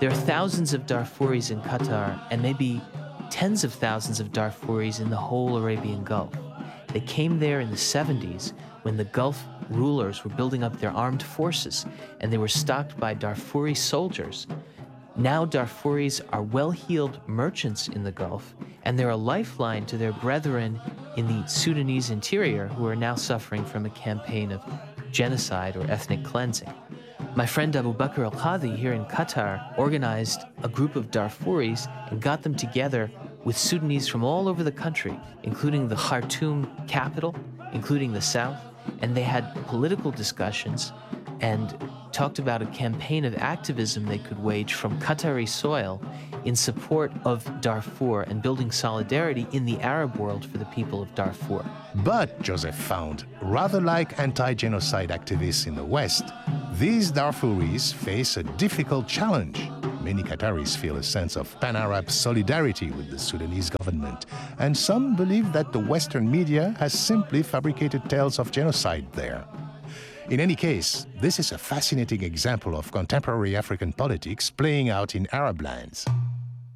There are thousands of Darfuris in Qatar and maybe tens of thousands of Darfuris in the whole Arabian Gulf. They came there in the 70s when the Gulf rulers were building up their armed forces and they were stocked by Darfuri soldiers. Now Darfuris are well-heeled merchants in the Gulf, and they're a lifeline to their brethren in the Sudanese interior who are now suffering from a campaign of genocide or ethnic cleansing. My friend Abu Bakr al-Qadhi here in Qatar organized a group of Darfuris and got them together with Sudanese from all over the country, including the Khartoum capital, including the south, and they had political discussions and talked about a campaign of activism they could wage from Qatari soil in support of Darfur and building solidarity in the Arab world for the people of Darfur. But, Joseph found, rather like anti-genocide activists in the West, these Darfuris face a difficult challenge. Many Qataris feel a sense of pan-Arab solidarity with the Sudanese government, and some believe that the Western media has simply fabricated tales of genocide there. In any case, this is a fascinating example of contemporary African politics playing out in Arab lands.